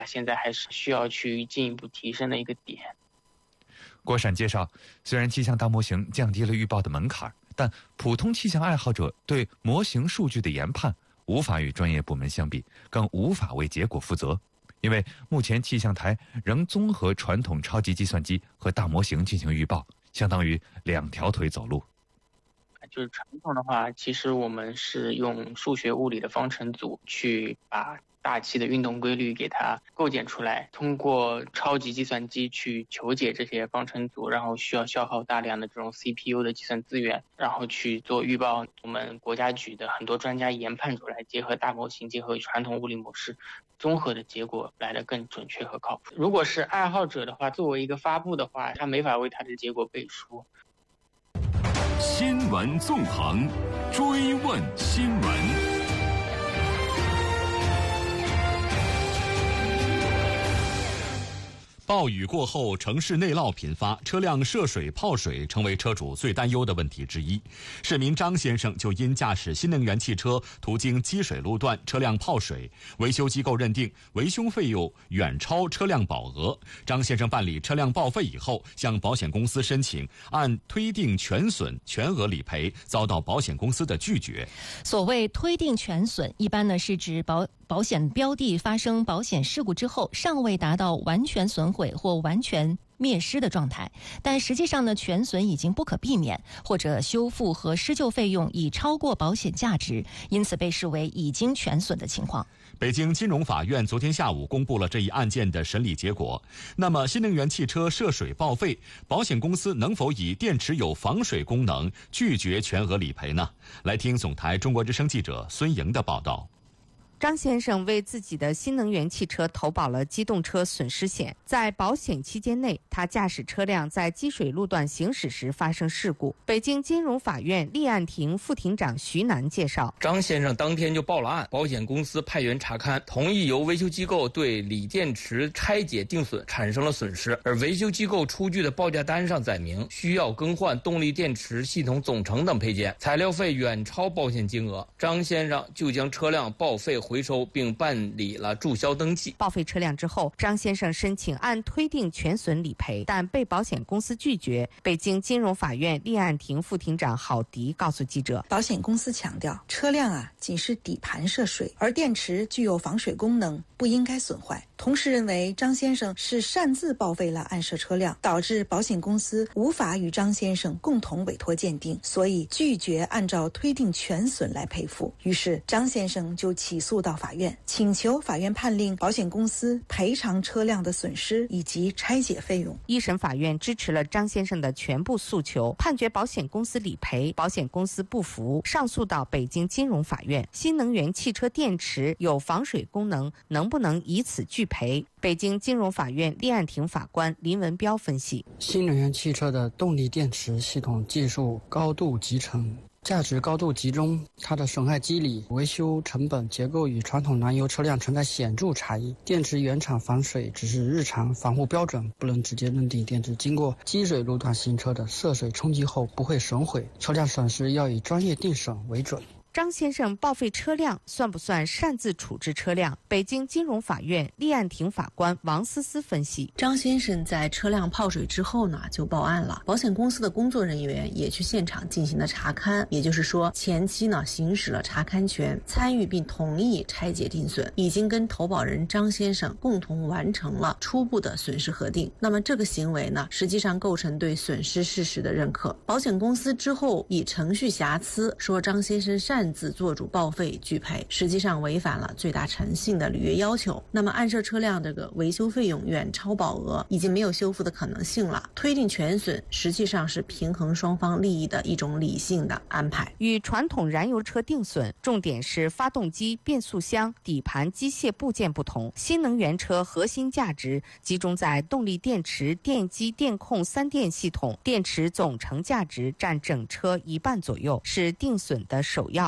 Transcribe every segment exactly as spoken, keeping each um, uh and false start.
现在还是需要去进一步提升的一个点。 郭闪介绍，虽然气象大模型降低了预报的门槛，但普通气象爱好者对模型数据的研判无法与专业部门相比，更无法为结果负责。因为目前气象台仍综合传统超级计算机和大模型进行预报，相当于两条腿走路。 就是传统的话，其实我们是用数学物理的方程组去把大气的运动规律给它构建出来，通过超级计算机去求解这些方程组，然后需要消耗大量的这种 C P U 的计算资源，然后去做预报。我们国家局的很多专家研判出来，结合大模型，结合传统物理模式，综合的结果来得更准确和靠谱。如果是爱好者的话，作为一个发布的话，他没法为他的结果背书。 新闻纵横，追问新闻。暴雨过后，城市内涝频发，车辆涉水泡水成为车主最担忧的问题之一。市民张先生就因驾驶新能源汽车途经积水路段，车辆泡水，维修机构认定维修费用远超车辆保额。张先生办理车辆报废以后，向保险公司申请按推定全损全额理赔，遭到保险公司的拒绝。 所谓推定全损，一般呢是指保保险标的发生保险事故之后，尚未达到完全损毁或完全灭失的状态，但实际上呢，全损已经不可避免，或者修复和施救费用已超过保险价值，因此被视为已经全损的情况。 北京金融法院昨天下午公布了这一案件的审理结果。那么，新能源汽车涉水报废，保险公司能否以电池有防水功能拒绝全额理赔呢？来听总台中国之声记者孙莹的报道。 张先生为自己的新能源汽车投保了机动车损失险，在保险期间内，他驾驶车辆在积水路段行驶时发生事故。北京金融法院立案庭副庭长徐楠介绍， 张先生当天就报了案，保险公司派员查勘，同意由维修机构对锂电池拆解定损，产生了损失，而维修机构出具的报价单上载明需要更换动力电池系统总成等配件，材料费远超保险金额。张先生就将车辆报废回收并办理了注销登记。 报废车辆之后，张先生申请按推定全损理赔，但被保险公司拒绝。北京金融法院立案庭副庭长郝迪告诉记者， 保险公司强调，车辆啊仅是底盘涉水，而电池具有防水功能，不应该损坏。同时认为张先生是擅自报废了案涉车辆，导致保险公司无法与张先生共同委托鉴定，所以拒绝按照推定全损来赔付。于是张先生就起诉到法院，请求法院判令保险公司赔偿车辆的损失以及拆解费用。 一审法院支持了张先生的全部诉求，判决保险公司理赔，保险公司不服，上诉到北京金融法院。新能源汽车电池有防水功能，能不能以此拒赔？北京金融法院立案庭法官林文彪分析， 新能源汽车的动力电池系统技术高度集成，价值高度集中，它的损害机理、维修成本结构与传统燃油车辆存在显著差异。电池原厂防水只是日常防护标准，不能直接认定电池经过积水路段行车的涉水冲击后不会损毁，车辆损失要以专业定损为准。 张先生报废车辆算不算擅自处置车辆？北京金融法院立案庭法官王思思分析， 张先生在车辆泡水之后呢就报案了，保险公司的工作人员也去现场进行了查勘，也就是说前期呢行使了查勘权，参与并同意拆解定损，已经跟投保人张先生共同完成了初步的损失核定。那么这个行为呢实际上构成对损失事实的认可。保险公司之后以程序瑕疵说张先生擅擅自做主报废拒赔，实际上违反了最大诚信的履约要求。那么案涉车辆这个维修费用远超保额，已经没有修复的可能性了。推定全损实际上是平衡双方利益的一种理性的安排。 与传统燃油车定损重点是发动机、变速箱、底盘机械部件不同，新能源车核心价值集中在动力电池、电机、电控三电系统，电池总成价值占整车一半左右，是定损的首要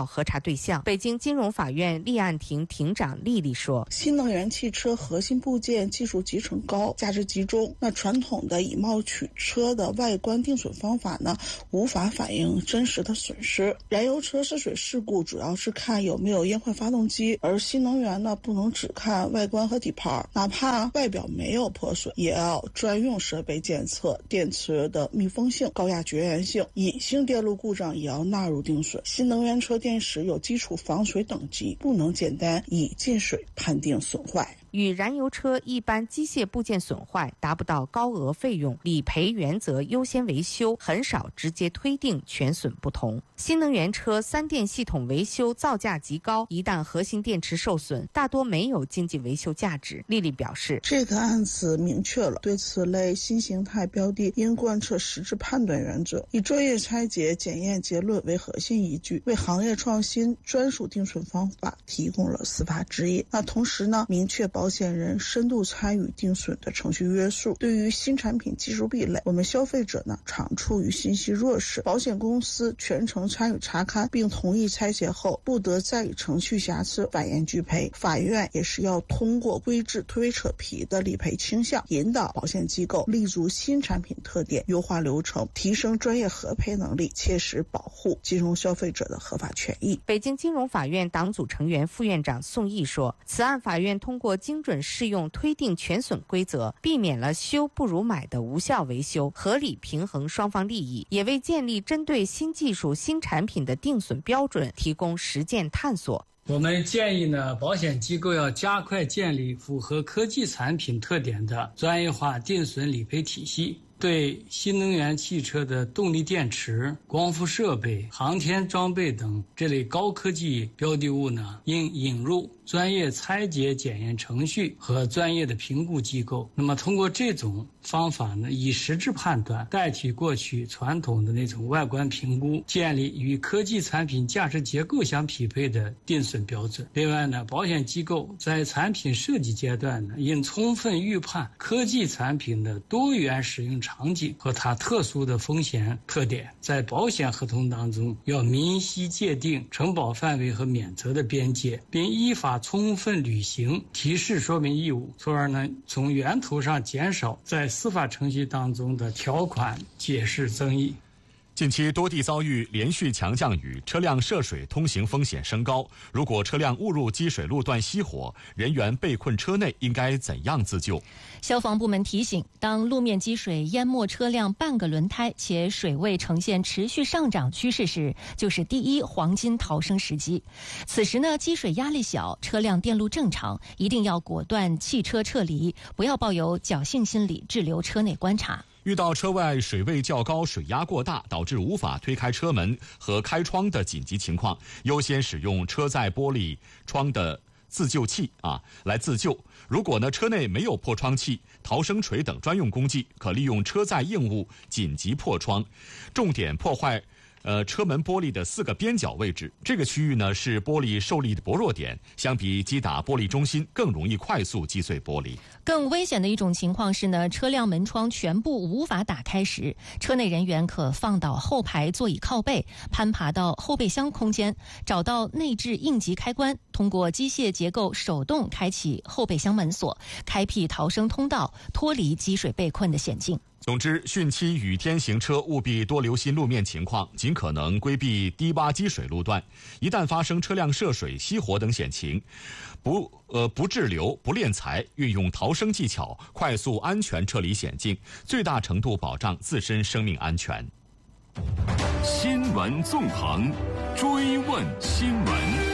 要核查对象。北京金融法院立案庭庭长丽丽说， 新能源汽车核心部件技术集成高，价值集中，那传统的以貌取车的外观定损方法呢，无法反映真实的损失。燃油车涉水事故主要是看有没有烟坏发动机，而新能源呢，不能只看外观和底盘，哪怕外表没有破损，也要专用设备检测电池的密封性、高压绝缘性，隐性电路故障也要纳入定损。新能源车电池有基础防水等级，不能简单以进水判定损坏。 与燃油车一般机械部件损坏达不到高额费用理赔原则优先维修，很少直接推定全损不同。新能源车三电系统维修造价极高，一旦核心电池受损，大多没有经济维修价值。丽丽表示， 这个案子明确了对此类新形态标的应贯彻实质判断原则，以专业拆解检验结论为核心依据，为行业创新专属定损方法提供了司法指引。那同时呢，明确保险人深度参与定损的程序约束。对于新产品技术壁垒，我们消费者呢常处于信息弱势，保险公司全程参与查勘并同意拆解后，不得再以程序瑕疵反延拒赔。法院也是要通过规制推扯皮的理赔倾向，引导保险机构立足新产品特点，优化流程，提升专业核赔能力，切实保护金融消费者的合法权益。 北京金融法院党组成员、副院长宋毅说，此案法院通过精准适用推定全损规则，避免了修不如买的无效维修，合理平衡双方利益，也为建立针对新技术新产品的定损标准提供实践探索。 我们建议呢，保险机构要加快建立符合科技产品特点的专业化定损理赔体系，对新能源汽车的动力电池、光伏设备、航天装备等这类高科技标的物呢，应引入专业拆解检验程序和专业的评估机构。那么通过这种方法呢，以实质判断代替过去传统的那种外观评估，建立与科技产品价值结构相匹配的定损标准。另外呢，保险机构在产品设计阶段呢，应充分预判科技产品的多元使用场景和它特殊的风险特点，在保险合同当中要明晰界定承保范围和免责的边界，并依法充分履行提示说明义务，从而呢从源头上减少在司法程序当中的条款解释争议。 近期多地遭遇连续强降雨，车辆涉水通行风险升高。如果车辆误入积水路段熄火，人员被困车内，应该怎样自救？ 消防部门提醒，当路面积水淹没车辆半个轮胎，且水位呈现持续上涨趋势时，就是第一黄金逃生时机。此时呢，积水压力小，车辆电路正常，一定要果断弃车撤离，不要抱有侥幸心理滞留车内观察。 遇到车外水位较高、水压过大，导致无法推开车门和开窗的紧急情况，优先使用车载玻璃窗的自救器啊来自救。如果呢车内没有破窗器、逃生锤等专用工具，可利用车载硬物紧急破窗，重点破坏呃，车门玻璃的四个边角位置，这个区域呢是玻璃受力的薄弱点，相比击打玻璃中心更容易快速击碎玻璃。 更危险的一种情况是呢，车辆门窗全部无法打开时，车内人员可放倒后排座椅靠背，攀爬到后备箱空间，找到内置应急开关，通过机械结构手动开启后备箱门锁，开辟逃生通道，脱离积水被困的险境。 总之，汛期雨天行车务必多留心路面情况，尽可能规避低洼积水路段。一旦发生车辆涉水、熄火等险情，不呃不滞留、不敛财，运用逃生技巧，快速安全撤离险境，最大程度保障自身生命安全。 新闻纵横，追问新闻。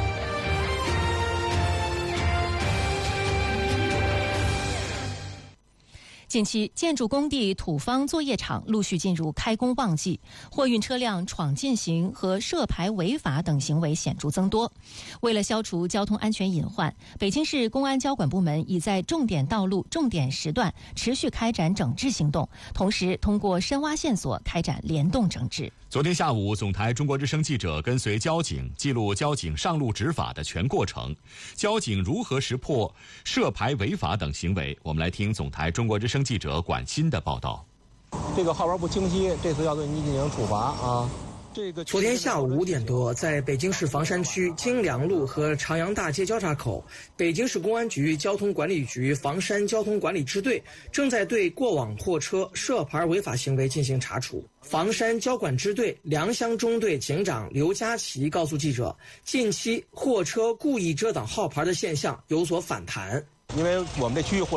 近期，建筑工地、土方作业场陆续进入开工旺季，货运车辆闯禁行和涉牌违法等行为显著增多。为了消除交通安全隐患，北京市公安交管部门已在重点道路、重点时段持续开展整治行动，同时通过深挖线索开展联动整治。 昨天下午，总台中国之声记者跟随交警记录交警上路执法的全过程，交警如何识破涉牌违法等行为，我们来听总台中国之声记者管鑫的报道。 这个号牌不清晰，这次要对你进行处罚啊！ 昨天下午五点多，在北京市房山区京良路和长阳大街交叉口，北京市公安局交通管理局房山交通管理支队正在对过往货车涉牌违法行为进行查处。房山交管支队良乡中队警长刘佳琪告诉记者，近期货车故意遮挡号牌的现象有所反弹。 因为我们这区域货